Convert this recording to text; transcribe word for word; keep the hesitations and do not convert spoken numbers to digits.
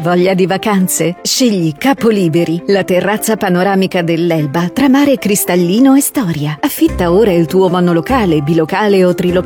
Voglia di vacanze? Scegli Capoliberi, la terrazza panoramica dell'Elba tra mare cristallino e storia. Affitta ora il tuo monolocale, bilocale o trilocale